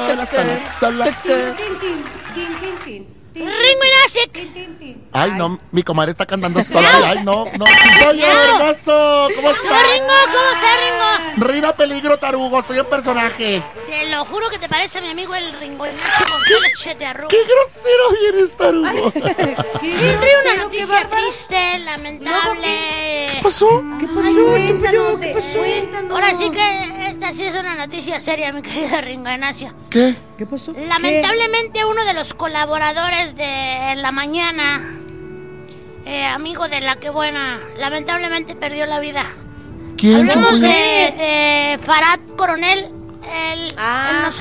de la sala. Ringo Ignacio. Ay, no, mi comadre está cantando sola. Ay, no. Chistoyo, hermoso. ¿Cómo estás? Ringo, ¿cómo estás, Ringo? Reina Peligro Tarugo, estoy en personaje. Te lo juro que te parece a mi amigo el Ringo Ignacio González Chetearro. ¡Qué grosero vienes, Tarugo! Sí, trae una noticia triste, lamentable. ¿Qué pasó? ¿Qué pasó? Ahora sí que esta sí es una noticia seria, mi querido Ringo Ignacio. ¿Qué? ¿Qué pasó? Lamentablemente uno de los colaboradores de La Mañana, amigo de La Que Buena, lamentablemente perdió la vida. ¿Quién, Hablamos Chucuyo? de Farad Coronel, él nos